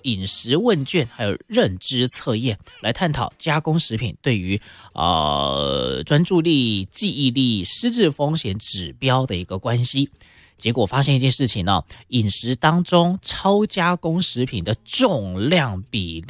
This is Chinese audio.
饮食问卷还有认知测验，来探讨加工食品对于专注力、记忆力、失智风险指标的一个关系。结果发现一件事情呢，饮食当中超加工食品的重量比例